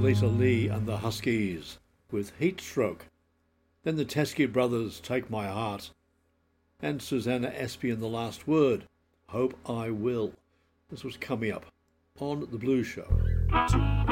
Elisa Lee and the Huskies with Heat Stroke. Then the Teskey Brothers, Take My Heart. And Susanna Espy and The Last Word, Hope I Will. This was coming up on The Blues Show.